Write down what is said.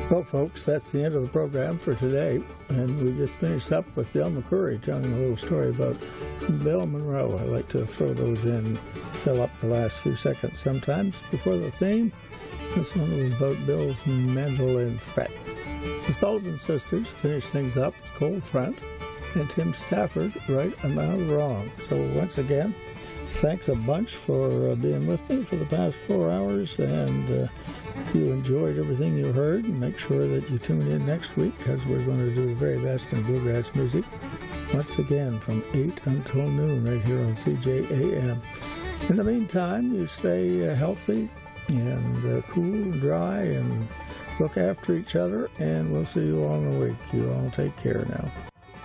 Well, folks, that's the end of the program for today, and we just finished up with Del McCoury telling a little story about Bill Monroe. I like to throw those in, fill up the last few seconds sometimes before the theme. This one was about Bill's mandolin fret. The Sullivan Sisters finished things up with Cold Front, and Tim Stafford, Right Amount Wrong. So once again, thanks a bunch for being with me for the past 4 hours, and if you enjoyed everything you heard, make sure that you tune in next week, because we're going to do the very best in bluegrass music once again from 8 until noon right here on CJAM. In the meantime, you stay healthy and cool and dry, and look after each other, and we'll see you all in a week. You all take care now.